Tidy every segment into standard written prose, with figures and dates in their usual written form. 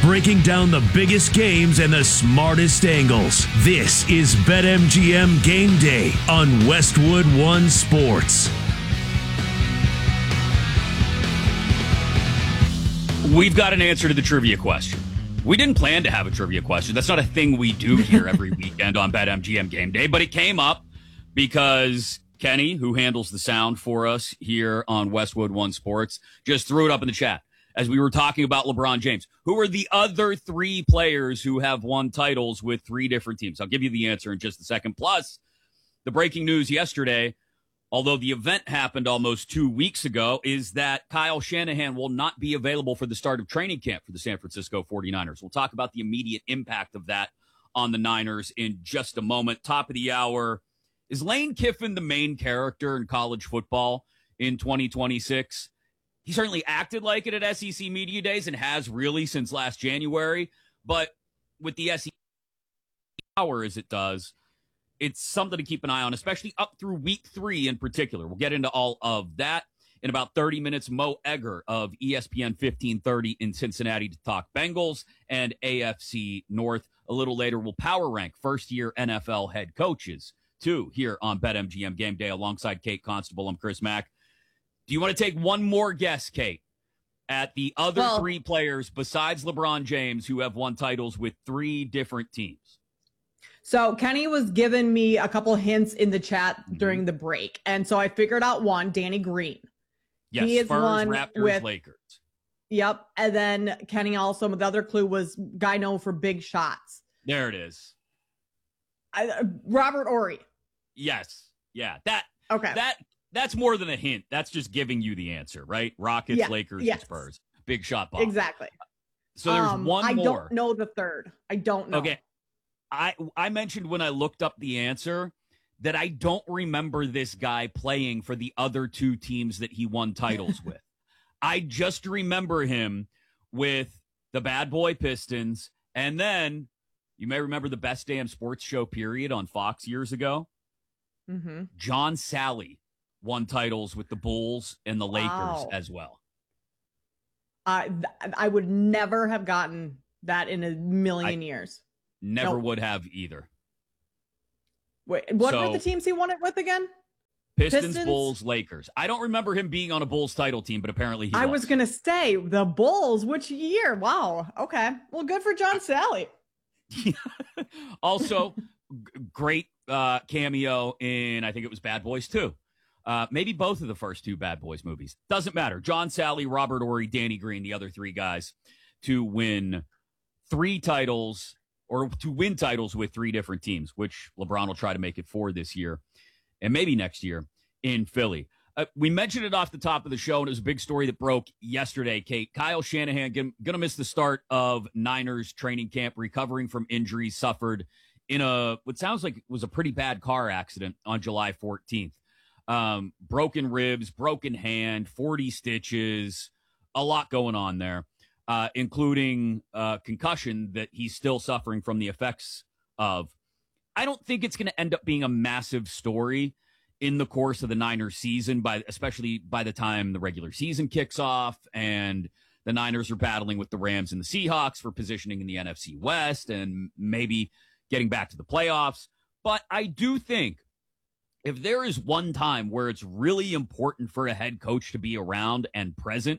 breaking down the biggest games and the smartest angles. This is BetMGM Game Day on Westwood One Sports. We've got an answer to the trivia question. We didn't plan to have a trivia question. That's not a thing we do here every weekend on BetMGM Game Day, but it came up because Kenny, who handles the sound for us here on Westwood One Sports, just threw it up in the chat as we were talking about LeBron James. Who are the other three players who have won titles with three different teams? I'll give you the answer in just a second. Plus, the breaking news yesterday, although the event happened almost 2 weeks ago, is that Kyle Shanahan will not be available for the start of training camp for the San Francisco 49ers. We'll talk about the immediate impact of that on the Niners in just a moment. Top of the hour, is Lane Kiffin the main character in college football in 2026? He certainly acted like it at SEC Media Days and has really since last January. But with the SEC power as it does, it's something to keep an eye on, especially up through week 3 in particular. We'll get into all of that in about 30 minutes. Mo Egger of ESPN 1530 in Cincinnati to talk Bengals and AFC North. A little later, we'll power rank first-year NFL head coaches, too, here on BetMGM Game Day alongside Kate Constable. I'm Chris Mack. Do you want to take one more guess, Kate, at the other three players besides LeBron James who have won titles with three different teams? So Kenny was giving me a couple hints in the chat during the break. And so I figured out one, Danny Green. Yes, he is Spurs, one Raptors, with, Lakers. Yep. And then Kenny also, the other clue was guy known for big shots. There it is. Robert Horry. Yes. Yeah. Okay. That's more than a hint. That's just giving you the answer, right? Rockets, Lakers, and Spurs. Big shot ball. Exactly. So there's one more. I don't know the third. I don't know. Okay. I mentioned when I looked up the answer that I don't remember this guy playing for the other two teams that he won titles with. I just remember him with the Bad Boy Pistons. And then you may remember the Best Damn Sports Show period on Fox years ago. Mm-hmm. John Sally won titles with the Bulls and the Lakers as well. I would never have gotten that in a million years. Never would have either. Wait, what were the teams he won it with again? Pistons, Bulls, Lakers. I don't remember him being on a Bulls title team, but apparently he was. I was going to say the Bulls. Which year? Wow. Okay. Well, good for John Sally. Also, great cameo in, I think it was Bad Boys 2. Maybe both of the first two Bad Boys movies. Doesn't matter. John Sally, Robert Horry, Danny Green, the other three guys to win three titles or to win titles with three different teams, which LeBron will try to make it 4 this year and maybe next year in Philly. We mentioned it off the top of the show, and it was a big story that broke yesterday, Kate. Kyle Shanahan going to miss the start of Niners training camp, recovering from injuries suffered in what sounds like it was a pretty bad car accident on July 14th. Broken ribs, broken hand, 40 stitches, a lot going on there, including concussion that he's still suffering from the effects of. I don't think it's going to end up being a massive story in the course of the Niners season, especially by the time the regular season kicks off and the Niners are battling with the Rams and the Seahawks for positioning in the NFC West and maybe getting back to the playoffs. But I do think if there is one time where it's really important for a head coach to be around and present,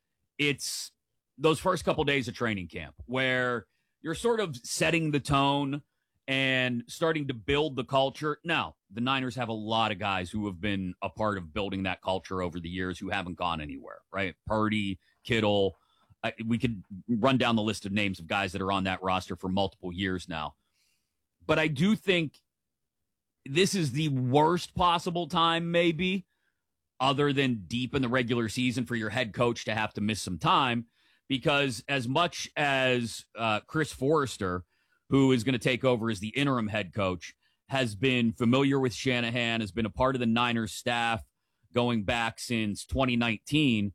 it's those first couple days of training camp where you're sort of setting the tone and starting to build the culture. Now, the Niners have a lot of guys who have been a part of building that culture over the years who haven't gone anywhere, right? Purdy, Kittle. We could run down the list of names of guys that are on that roster for multiple years now. But I do think this is the worst possible time, maybe, other than deep in the regular season for your head coach to have to miss some time, because as much as Chris Forrester, who is going to take over as the interim head coach, has been familiar with Shanahan, has been a part of the Niners staff going back since 2019.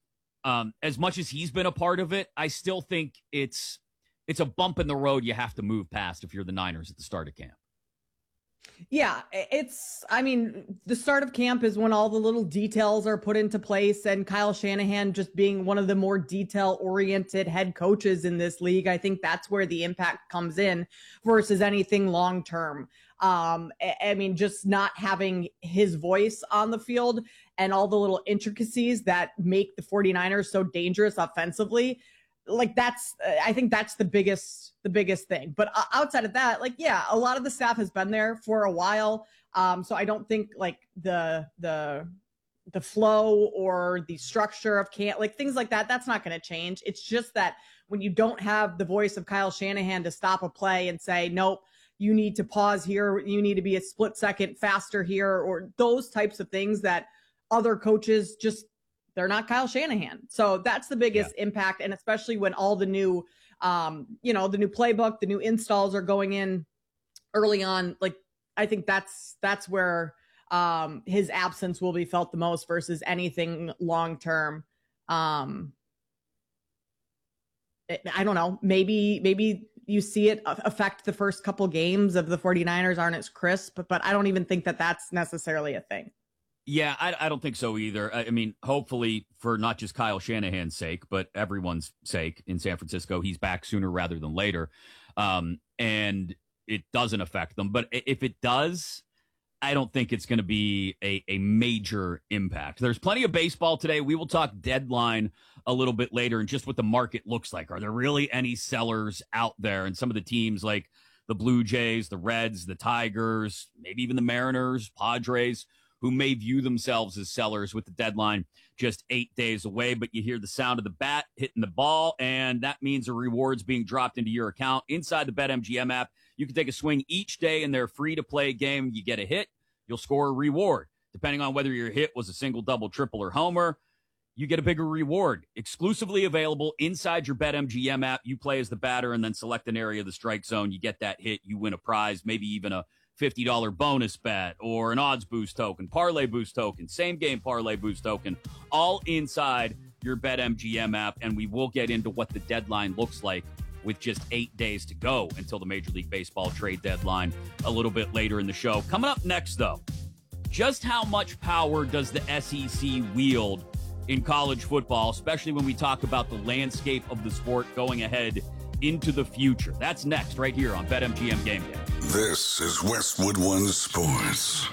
As much as he's been a part of it, I still think it's a bump in the road you have to move past if you're the Niners at the start of camp. Yeah, the start of camp is when all the little details are put into place, and Kyle Shanahan just being one of the more detail-oriented head coaches in this league, I think that's where the impact comes in versus anything long-term. Just not having his voice on the field and all the little intricacies that make the 49ers so dangerous offensively. I think that's the biggest thing. But outside of that, a lot of the staff has been there for a while. So I don't think the flow or the structure of camp, things like that, that's not going to change. It's just that when you don't have the voice of Kyle Shanahan to stop a play and say, nope, you need to pause here, you need to be a split second faster here, or those types of things that other coaches they're not Kyle Shanahan. So that's the biggest impact. And especially when all the new, the new playbook, the new installs are going in early on, I think that's where his absence will be felt the most versus anything long-term. I don't know. Maybe you see it affect the first couple games of the 49ers aren't as crisp, but I don't even think that that's necessarily a thing. Yeah, I don't think so either. I mean, hopefully for not just Kyle Shanahan's sake, but everyone's sake in San Francisco, he's back sooner rather than later. And it doesn't affect them. But if it does, I don't think it's going to be a major impact. There's plenty of baseball today. We will talk deadline a little bit later and just what the market looks like. Are there really any sellers out there? And some of the teams like the Blue Jays, the Reds, the Tigers, maybe even the Mariners, Padres, who may view themselves as sellers with the deadline just 8 days away. But you hear the sound of the bat hitting the ball, and that means a reward's being dropped into your account. Inside the BetMGM app, you can take a swing each day in their free-to-play game. You get a hit, you'll score a reward. Depending on whether your hit was a single, double, triple, or homer, you get a bigger reward. Exclusively available inside your BetMGM app. You play as the batter and then select an area of the strike zone. You get that hit, you win a prize, maybe even a $50 bonus bet or an odds boost token, parlay boost token, same game parlay boost token, all inside your BetMGM app. And we will get into what the deadline looks like with just 8 days to go until the Major League Baseball trade deadline a little bit later in the show. Coming up next, though, just how much power does the SEC wield in college football, especially when we talk about the landscape of the sport going ahead into the future? That's next right here on BetMGM Game Day. This is Westwood One Sports.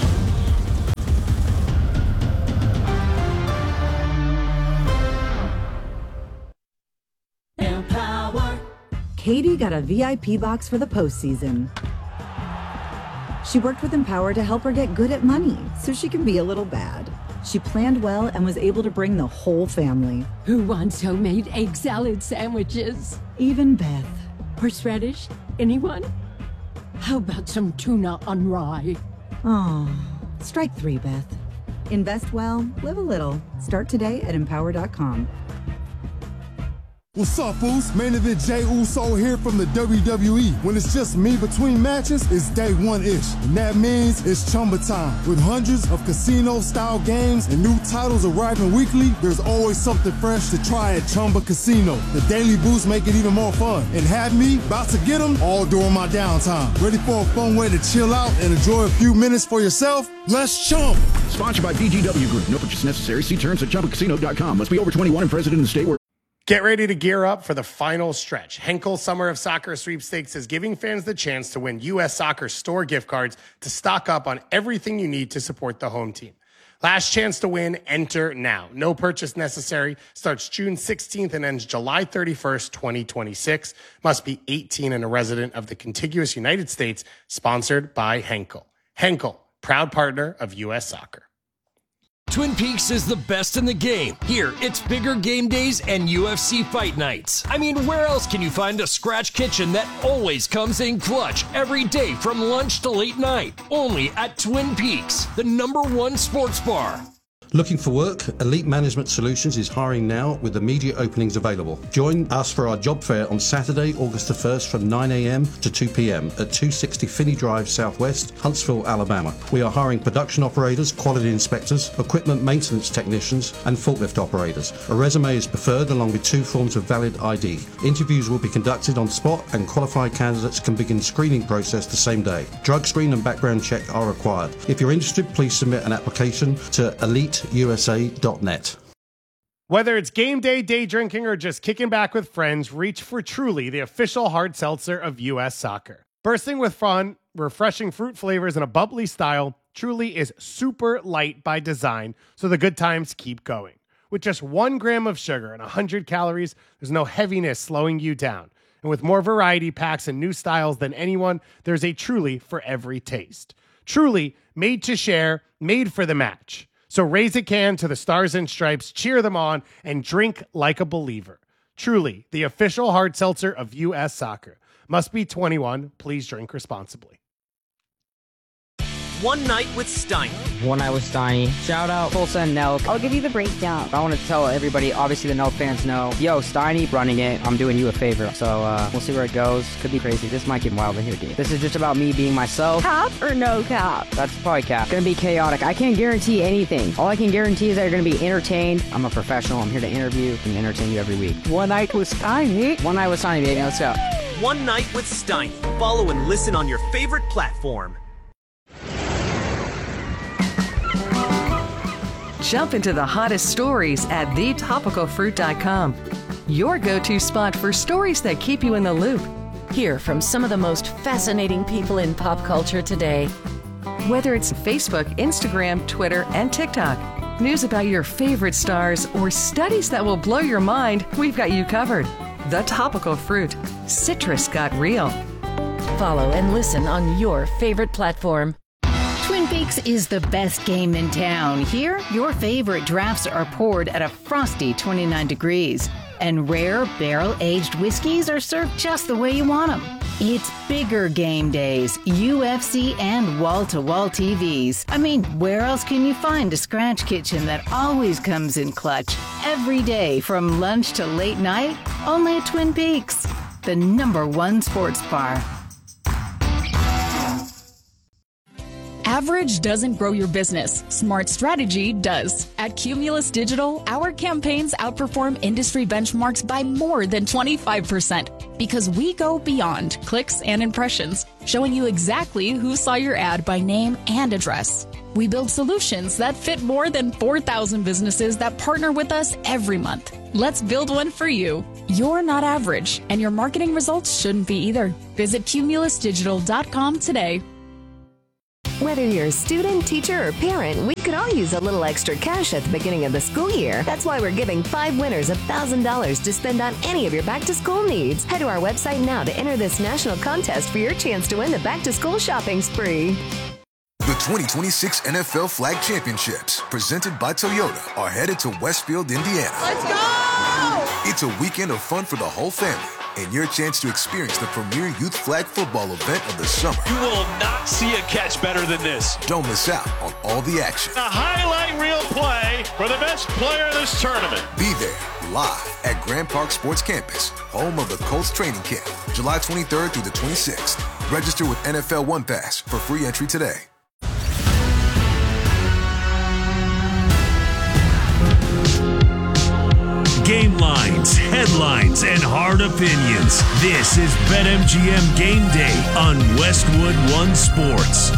Empower. Katie got a VIP box for the postseason. She worked with Empower to help her get good at money so she can be a little bad. She planned well and was able to bring the whole family. Who wants homemade egg salad sandwiches? Even Beth. Horseradish? Anyone? How about some tuna on rye? Oh, strike three, Beth. Invest well, live a little. Start today at Empower.com. What's up, Foos? Main event Jey Uso here from the WWE. When it's just me between matches, it's day one-ish. And that means it's Chumba time. With hundreds of casino-style games and new titles arriving weekly, there's always something fresh to try at Chumba Casino. The daily boosts make it even more fun. And have me about to get them all during my downtime. Ready for a fun way to chill out and enjoy a few minutes for yourself? Let's chump! Sponsored by BGW Group. No purchase necessary. See terms at ChumbaCasino.com. Must be over 21 and present in the state where... Get ready to gear up for the final stretch. Henkel Summer of Soccer Sweepstakes is giving fans the chance to win U.S. Soccer store gift cards to stock up on everything you need to support the home team. Last chance to win, enter now. No purchase necessary. Starts June 16th and ends July 31st, 2026. Must be 18 and a resident of the contiguous United States. Sponsored by Henkel. Henkel, proud partner of U.S. Soccer. Twin Peaks is the best in the game. Here, it's bigger game days and UFC fight nights. I mean, where else can you find a scratch kitchen that always comes in clutch every day from lunch to late night? Only at Twin Peaks, the #1 sports bar. Looking for work? Elite Management Solutions is hiring now with immediate openings available. Join us for our job fair on Saturday, August the 1st from 9 a.m. to 2 p.m. at 260 Finney Drive Southwest, Huntsville, Alabama. We are hiring production operators, quality inspectors, equipment maintenance technicians, and forklift operators. A resume is preferred along with 2 forms of valid ID. Interviews will be conducted on spot and qualified candidates can begin screening process the same day. Drug screen and background check are required. If you're interested, please submit an application to eliteusa.net. Whether it's game day, day drinking, or just kicking back with friends, reach for Truly, the official hard seltzer of U.S. Soccer. Bursting with fun, refreshing fruit flavors, and a bubbly style, Truly is super light by design, so the good times keep going. With just 1 gram of sugar and 100 calories, there's no heaviness slowing you down. And with more variety packs and new styles than anyone, there's a Truly for every taste. Truly, made to share, made for the match. So raise a can to the Stars and Stripes, cheer them on, and drink like a believer. Truly, the official hard seltzer of U.S. Soccer. Must be 21. Please drink responsibly. One Night with Steiny. One Night with Steiny. Shout out Tulsa and Nelk. I'll give you the breakdown. I want to tell everybody, obviously the Nelk fans know, yo, Steiny running it. I'm doing you a favor. So we'll see where it goes. Could be crazy. This might get wild in here, dude. This is just about me being myself. Cap or no cap? That's probably cap. Gonna be chaotic. I can't guarantee anything. All I can guarantee is that you're gonna be entertained. I'm a professional. I'm here to interview and entertain you every week. One Night with Steiny. One Night with Steiny, baby. Let's go. One Night with Steiny. Follow and listen on your favorite platform. Jump into the hottest stories at thetopicalfruit.com. Your go-to spot for stories that keep you in the loop. Hear from some of the most fascinating people in pop culture today. Whether it's Facebook, Instagram, Twitter, and TikTok, news about your favorite stars, or studies that will blow your mind, we've got you covered. The Topical Fruit. Citrus got real. Follow and listen on your favorite platform. Twin Peaks is the best game in town. Here, your favorite drafts are poured at a frosty 29 degrees. And rare, barrel-aged whiskeys are served just the way you want them. It's bigger game days, UFC, and wall-to-wall TVs. I mean, where else can you find a scratch kitchen that always comes in clutch? Every day, from lunch to late night, only at Twin Peaks, the #1 sports bar. Average doesn't grow your business. Smart strategy does. At Cumulus Digital, our campaigns outperform industry benchmarks by more than 25% because we go beyond clicks and impressions, showing you exactly who saw your ad by name and address. We build solutions that fit more than 4,000 businesses that partner with us every month. Let's build one for you. You're not average, and your marketing results shouldn't be either. Visit cumulusdigital.com today. Whether you're a student, teacher, or parent, we could all use a little extra cash at the beginning of the school year. That's why we're giving 5 winners $1,000 to spend on any of your back-to-school needs. Head to our website now to enter this national contest for your chance to win the back-to-school shopping spree. The 2026 NFL Flag Championships, presented by Toyota, are headed to Westfield, Indiana. Let's go! It's a weekend of fun for the whole family, and your chance to experience the premier youth flag football event of the summer. You will not see a catch better than this. Don't miss out on all the action. A highlight reel play for the best player of this tournament. Be there live at Grand Park Sports Campus, home of the Colts training camp, July 23rd through the 26th. Register with NFL One Pass for free entry today. Game lines, headlines, and hard opinions. This is BetMGM Game Day on Westwood One Sports.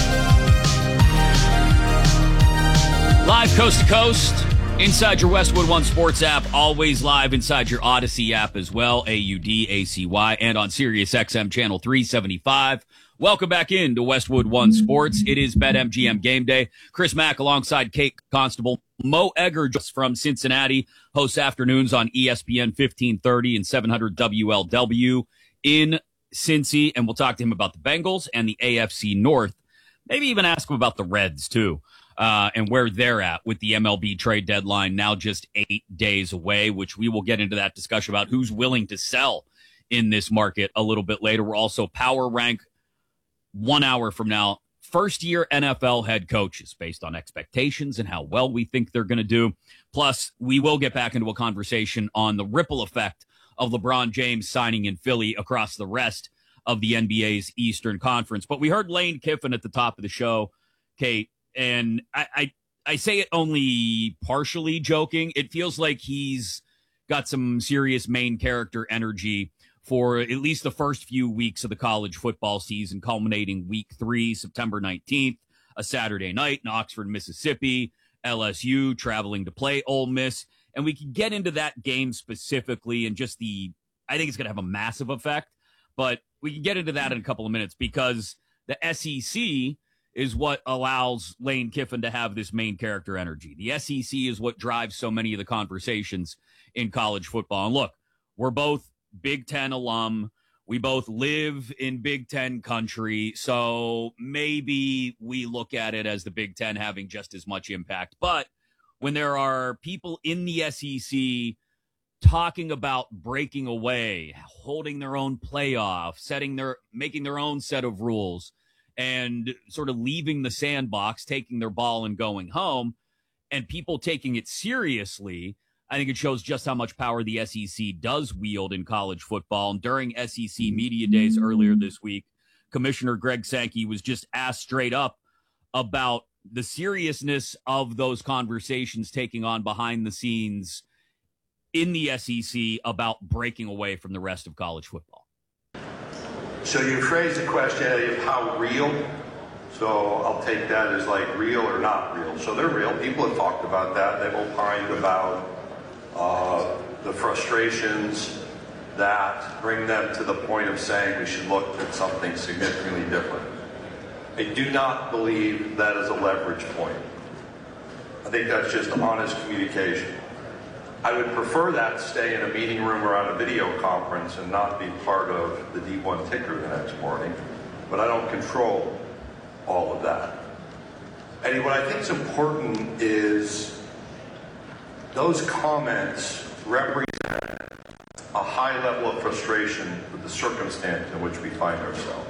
Live coast to coast, inside your Westwood One Sports app, always live inside your Odyssey app as well, AUDACY, and on Sirius XM Channel 375. Welcome back into Westwood One Sports. It is BetMGM Game Day. Chris Mack alongside Kate Constable. Mo Egger just from Cincinnati, hosts afternoons on ESPN 1530 and 700 WLW in Cincy. And we'll talk to him about the Bengals and the AFC North. Maybe even ask him about the Reds, too, and where they're at with the MLB trade deadline now just 8 days away, which we will get into that discussion about who's willing to sell in this market a little bit later. We'll also power rank 1 hour from now first-year NFL head coaches based on expectations and how well we think they're going to do. Plus, we will get back into a conversation on the ripple effect of LeBron James signing in Philly across the rest of the NBA's Eastern Conference. But we heard Lane Kiffin at the top of the show, Kate, and I say it only partially joking. It feels like he's got some serious main character energy for at least the first few weeks of the college football season, culminating week 3, September 19th, a Saturday night in Oxford, Mississippi, LSU traveling to play Ole Miss. And we can get into that game specifically and just I think it's going to have a massive effect, but we can get into that in a couple of minutes because the SEC is what allows Lane Kiffin to have this main character energy. The SEC is what drives so many of the conversations in college football. And look, we're both Big Ten alum. We both live in Big Ten country. So maybe we look at it as the Big Ten having just as much impact. But when there are people in the SEC talking about breaking away, holding their own playoff, making their own set of rules, and sort of leaving the sandbox, taking their ball and going home, and people taking it seriously, I think it shows just how much power the SEC does wield in college football. And during SEC Media Days earlier this week, Commissioner Greg Sankey was just asked straight up about the seriousness of those conversations taking on behind the scenes in the SEC about breaking away from the rest of college football. So you phrased the question of how real. So I'll take that as like real or not real. So they're real. People have talked about that. They've opined about the frustrations that bring them to the point of saying we should look at something significantly different. I do not believe that is a leverage point. I think that's just honest communication. I would prefer that stay in a meeting room or on a video conference and not be part of the D1 ticker the next morning, but I don't control all of that. And what I think is important is those comments represent a high level of frustration with the circumstance in which we find ourselves.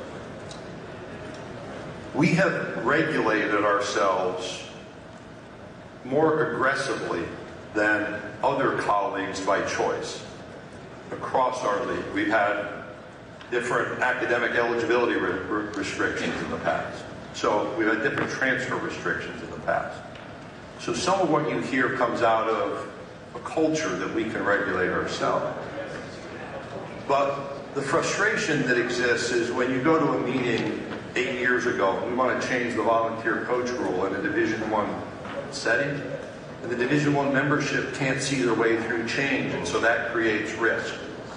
We have regulated ourselves more aggressively than other colleagues by choice across our league. We've had different academic eligibility restrictions in the past. So we've had different transfer restrictions in the past. So some of what you hear comes out of a culture that we can regulate ourselves. But the frustration that exists is when you go to a meeting 8 years ago, we want to change the volunteer coach rule in a Division I setting, and the Division I membership can't see their way through change, and so that creates risk.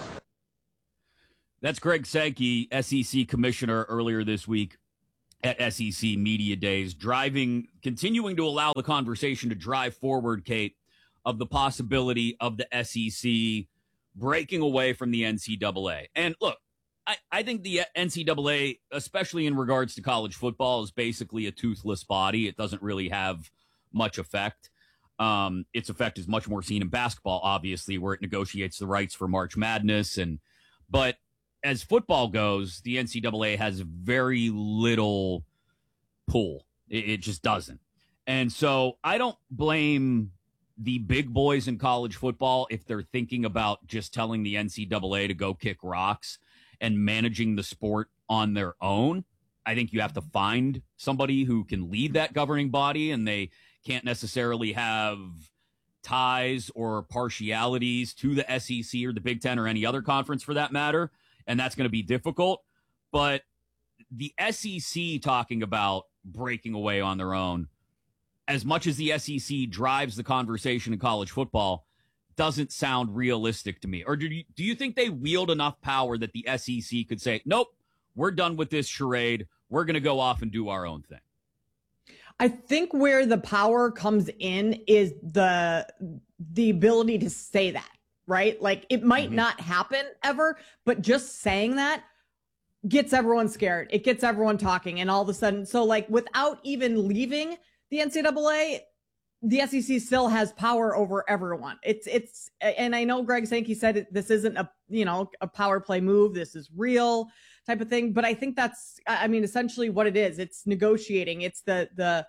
That's Greg Sankey, SEC commissioner, earlier this week at SEC Media Days, continuing to allow the conversation to drive forward, Kate, of the possibility of the SEC breaking away from the NCAA. And look, I think the NCAA, especially in regards to college football, is basically a toothless body. It doesn't really have much effect. Its effect is much more seen in basketball, obviously, where it negotiates the rights for March Madness. But as football goes, the NCAA has very little pull. It just doesn't. And so I don't blame the big boys in college football if they're thinking about just telling the NCAA to go kick rocks and managing the sport on their own. I think you have to find somebody who can lead that governing body, and they can't necessarily have ties or partialities to the SEC or the Big Ten or any other conference for that matter. And that's going to be difficult. But the SEC talking about breaking away on their own, as much as the SEC drives the conversation in college football, doesn't sound realistic to me. Or do you think they wield enough power that the SEC could say, nope, we're done with this charade. We're going to go off and do our own thing? I think where the power comes in is the ability to say that, right? Like it might not happen ever, but just saying that gets everyone scared. It gets everyone talking, and all of a sudden, so like without even leaving the NCAA, the SEC still has power over everyone. It's, and I know Greg Sankey said this isn't a power play move. This is real type of thing. But I think that's, essentially what it is. It's negotiating. It's the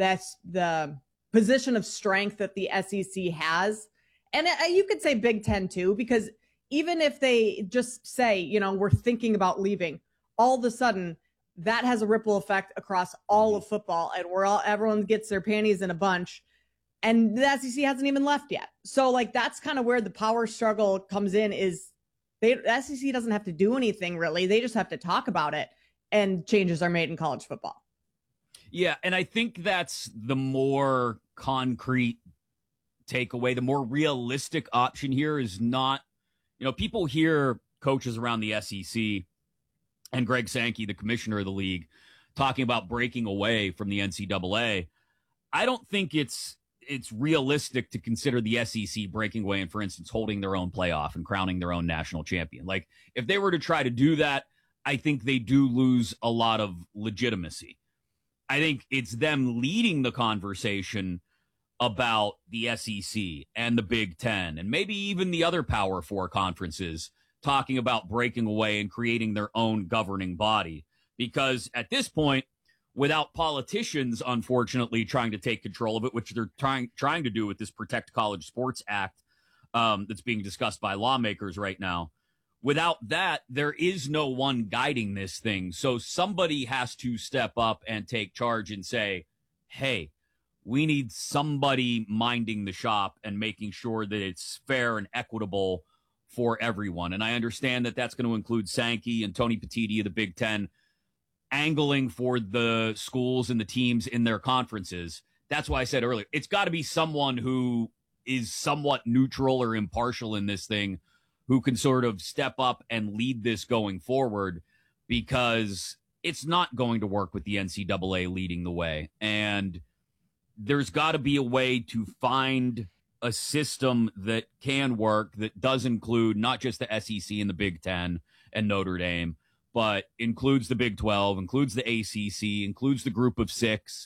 position of strength that the SEC has. And you could say Big Ten too, because even if they just say, we're thinking about leaving, all of a sudden that has a ripple effect across all of football, and everyone gets their panties in a bunch, and the SEC hasn't even left yet. So that's kind of where the power struggle comes in. Is the SEC doesn't have to do anything really; they just have to talk about it, and changes are made in college football. Yeah, and I think that's the more concrete takeaway. The more realistic option here is not, people hear coaches around the SEC and Greg Sankey, the commissioner of the league, talking about breaking away from the NCAA. I don't think it's realistic to consider the SEC breaking away and, for instance, holding their own playoff and crowning their own national champion. If they were to try to do that, I think they do lose a lot of legitimacy. I think it's them leading the conversation about the SEC and the Big Ten and maybe even the other Power Four conferences talking about breaking away and creating their own governing body. Because at this point, without politicians, unfortunately, trying to take control of it, which they're trying to do with this Protect College Sports Act that's being discussed by lawmakers right now, without that, there is no one guiding this thing. So somebody has to step up and take charge and say, hey, we need somebody minding the shop and making sure that it's fair and equitable for everyone. And I understand that that's going to include Sankey and Tony Petitti of the Big Ten angling for the schools and the teams in their conferences. That's why I said earlier, it's got to be someone who is somewhat neutral or impartial in this thing, who can sort of step up and lead this going forward, because it's not going to work with the NCAA leading the way. And there's got to be a way to find a system that can work, that does include not just the SEC and the Big Ten and Notre Dame, but includes the Big 12, includes the ACC, includes the Group of Six.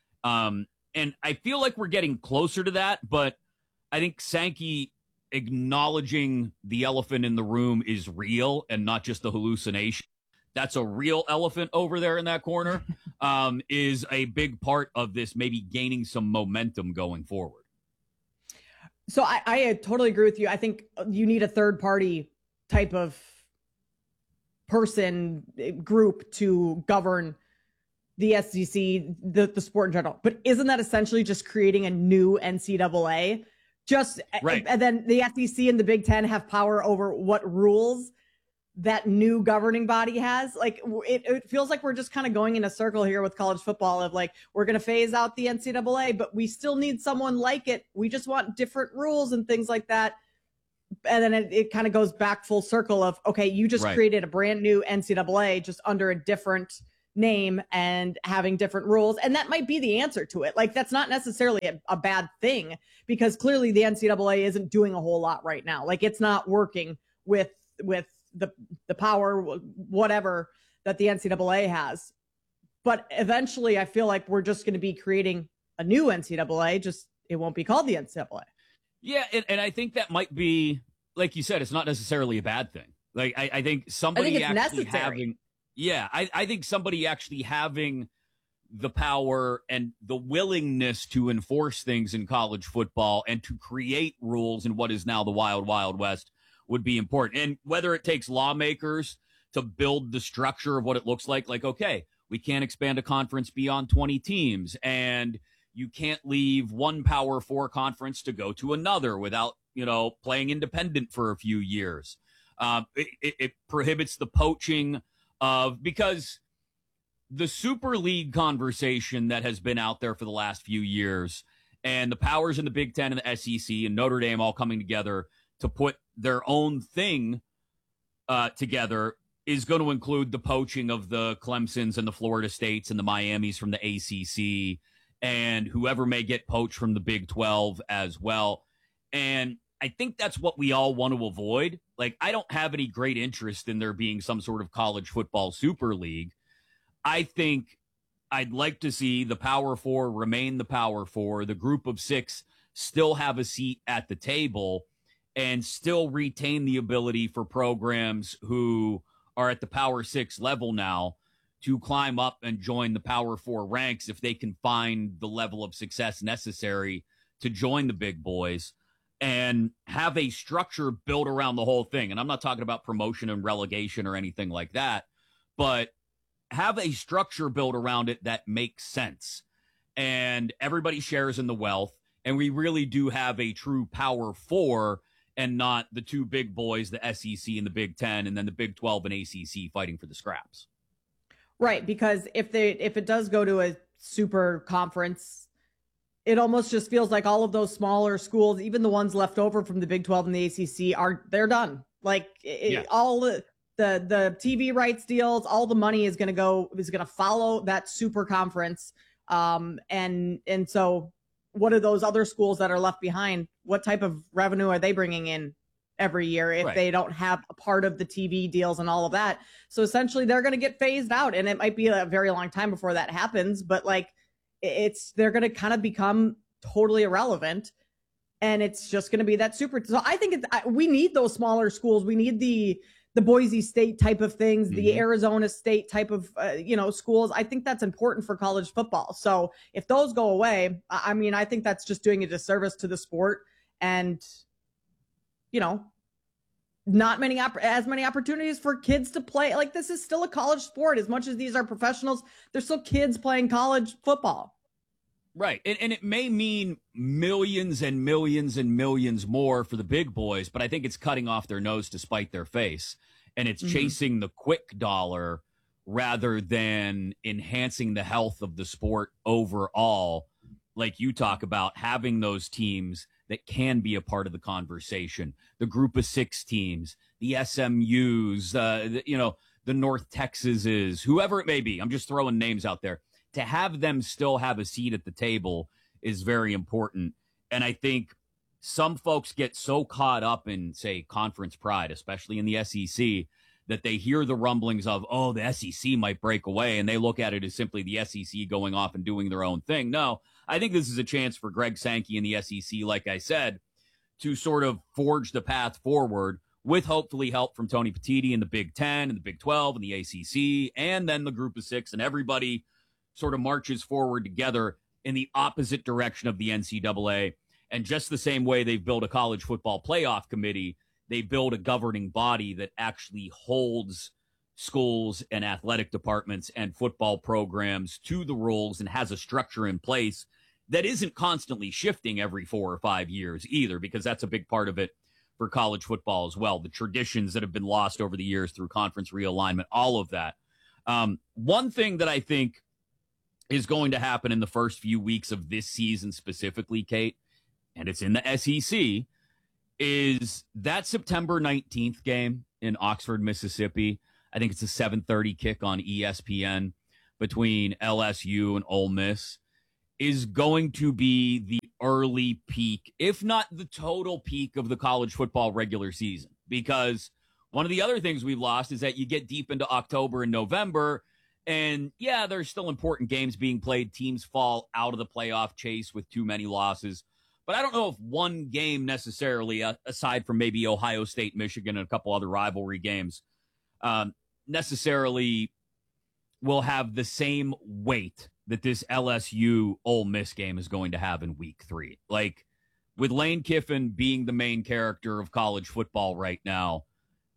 And I feel like we're getting closer to that, but I think Sankey acknowledging the elephant in the room is real and not just a hallucination. That's a real elephant over there in that corner, is a big part of this, maybe gaining some momentum going forward. So I totally agree with you. I think you need a third party type of person, group to govern the SEC, the sport in general. But isn't that essentially just creating a new NCAA? Right. And then the SEC and the Big Ten have power over what rules that new governing body has. It feels like we're just kind of going in a circle here with college football of we're going to phase out the NCAA, but we still need someone like it. We just want different rules and things like that. And then it kind of goes back full circle of, okay, you just created a brand new NCAA just under a different name and having different rules. And that might be the answer to it. That's not necessarily a bad thing, because clearly the NCAA isn't doing a whole lot right now. It's not working with the power, whatever, that the NCAA has. But eventually I feel like we're just going to be creating a new NCAA, just it won't be called the NCAA. Yeah, and I think that might be, like you said, it's not necessarily a bad thing. I think somebody it's actually necessary. having, I think somebody actually having the power and the willingness to enforce things in college football and to create rules in what is now the wild, wild west would be important. And whether it takes lawmakers to build the structure of what it looks like, okay, we can't expand a conference beyond 20 teams, and you can't leave one Power Four conference to go to another without, playing independent for a few years. It prohibits the poaching because the Super League conversation that has been out there for the last few years, and the powers in the Big Ten and the SEC and Notre Dame all coming together to put their own thing together, is going to include the poaching of the Clemsons and the Florida States and the Miamis from the ACC and whoever may get poached from the Big 12 as well. And I think that's what we all want to avoid. I don't have any great interest in there being some sort of college football super league. I think I'd like to see the Power Four remain the Power Four, the Group of Six still have a seat at the table, and still retain the ability for programs who are at the Power 6 level now to climb up and join the Power 4 ranks if they can find the level of success necessary to join the big boys and have a structure built around the whole thing. And I'm not talking about promotion and relegation or anything like that, but have a structure built around it that makes sense. And everybody shares in the wealth. And we really do have a true Power 4 and not the two big boys, the SEC and the Big Ten, and then the Big 12 and ACC fighting for the scraps. Right, because if it does go to a super conference, it almost just feels like all of those smaller schools, even the ones left over from the Big 12 and the ACC, they're done. Like all the TV rights deals, all the money is going to follow that super conference. And so what are those other schools that are left behind? What type of revenue are they bringing in every year if they don't have a part of the TV deals and all of that? So essentially they're going to get phased out, and it might be a very long time before that happens, but like they're going to kind of become totally irrelevant, and it's just going to be that super. So I think we need those smaller schools. We need the Boise State type of things, the Arizona State type of, schools. I think that's important for college football. So if those go away, I mean, I think that's just doing a disservice to the sport, and, not as many opportunities for kids to play. Like, this is still a college sport. As much as these are professionals, they're still kids playing college football. Right. And it may mean millions and millions and millions more for the big boys, but I think it's cutting off their nose to spite their face. And it's chasing the quick dollar rather than enhancing the health of the sport overall. Like you talk about, having those teams that can be a part of the conversation, the group of 6 teams, the SMUs, the North Texases, whoever it may be. I'm just throwing names out there. To have them still have a seat at the table is very important. And I think some folks get so caught up in, say, conference pride, especially in the SEC, that they hear the rumblings of, oh, the SEC might break away, and they look at it as simply the SEC going off and doing their own thing. No, I think this is a chance for Greg Sankey and the SEC, like I said, to sort of forge the path forward with hopefully help from Tony Petitti and the Big Ten and the Big 12 and the ACC, and then the group of 6, and everybody sort of marches forward together in the opposite direction of the NCAA. And just the same way they've built a college football playoff committee, they build a governing body that actually holds schools and athletic departments and football programs to the rules and has a structure in place that isn't constantly shifting every 4 or 5 years either, because that's a big part of it for college football as well. The traditions that have been lost over the years through conference realignment, all of that. One thing that I think is going to happen in the first few weeks of this season specifically, Kate, and it's in the SEC, is that September 19th game in Oxford, Mississippi. I think it's a 7:30 kick on ESPN between LSU and Ole Miss, is going to be the early peak, if not the total peak, of the college football regular season. Because one of the other things we've lost is that you get deep into October and November, and yeah, there's still important games being played. Teams fall out of the playoff chase with too many losses. But I don't know if one game necessarily, aside from maybe Ohio State, Michigan, and a couple other rivalry games, necessarily will have the same weight that this LSU Ole Miss game is going to have in week 3. Like, with Lane Kiffin being the main character of college football right now,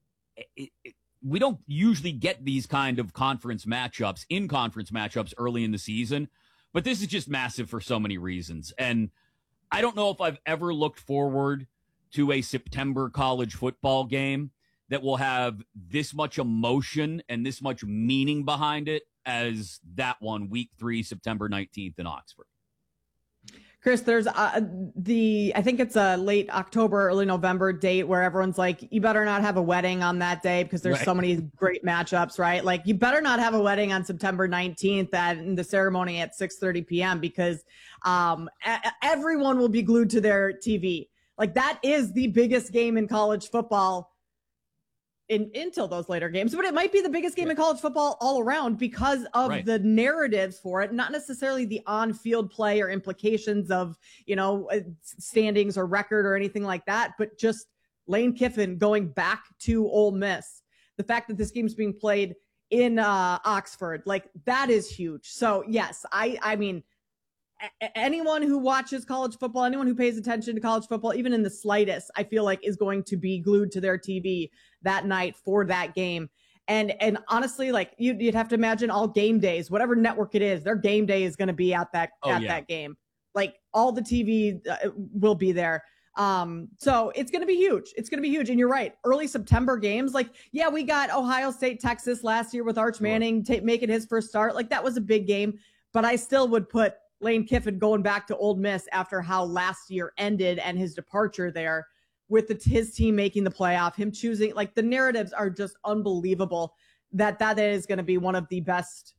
we don't usually get these kind of conference matchups early in the season, but this is just massive for so many reasons. And I don't know if I've ever looked forward to a September college football game that will have this much emotion and this much meaning behind it as that one, week 3, September 19th in Oxford. Chris, there's I think it's a late October, early November date where everyone's like, you better not have a wedding on that day because there's so many great matchups, right? Like, you better not have a wedding on September 19th and the ceremony at 6:30 p.m. because everyone will be glued to their TV. Like, that is the biggest game in college football until those later games, but it might be the biggest game in college football all around because of the narratives for it, not necessarily the on-field play or implications of, standings or record or anything like that, but just Lane Kiffin going back to Ole Miss. the fact that this game's being played in Oxford, like that is huge. So yes, I mean, anyone who watches college football, anyone who pays attention to college football, even in the slightest, I feel like is going to be glued to their TV that night for that game. And honestly, like you'd have to imagine all game days, whatever network it is, their game day is going to be at that that game. Like all the TV will be there. So it's going to be huge. It's going to be huge. And you're right. Early September games, like, yeah, we got Ohio State, Texas last year with Arch Manning making his first start. Like that was a big game, but I still would put Lane Kiffin going back to Ole Miss after how last year ended and his departure there with his team making the playoff, him choosing, like the narratives are just unbelievable that is going to be one of the best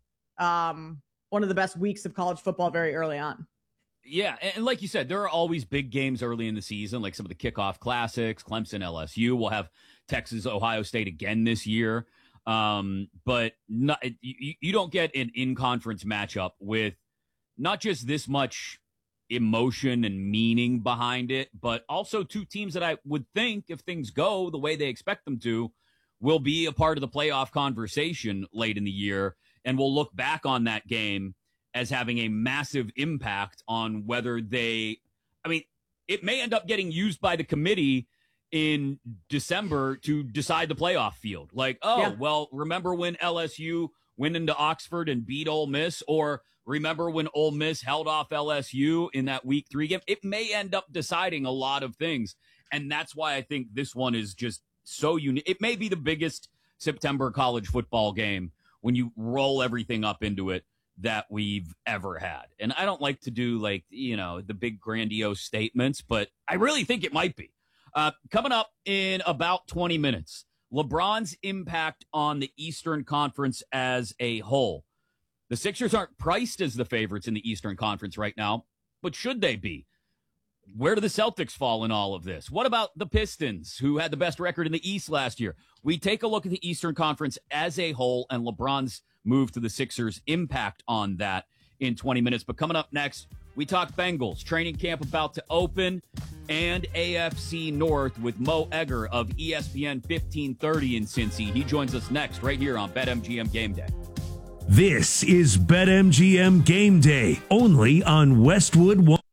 weeks of college football very early on. Yeah, and like you said, there are always big games early in the season, like some of the kickoff classics, Clemson, LSU. We'll have Texas, Ohio State again this year. But you don't get an in-conference matchup with not just this much emotion and meaning behind it, but also two teams that I would think, if things go the way they expect them to, will be a part of the playoff conversation late in the year, and we'll look back on that game as having a massive impact on whether it may end up getting used by the committee in December to decide the playoff field. Like, well, remember when LSU went into Oxford and beat Ole Miss, or remember when Ole Miss held off LSU in that week 3 game? It may end up deciding a lot of things. And that's why I think this one is just so unique. It may be the biggest September college football game when you roll everything up into it that we've ever had. And I don't like to do the big grandiose statements, but I really think it might be. Coming up in about 20 minutes, LeBron's impact on the Eastern Conference as a whole. The Sixers aren't priced as the favorites in the Eastern Conference right now, but should they be? Where do the Celtics fall in all of this? What about the Pistons, who had the best record in the East last year? We take a look at the Eastern Conference as a whole and LeBron's move to the Sixers' impact on that in 20 minutes. But coming up next, we talk Bengals, training camp about to open, and AFC North with Mo Egger of ESPN 1530 in Cincy. He joins us next right here on BetMGM Game Day. This is BetMGM Game Day, only on Westwood One.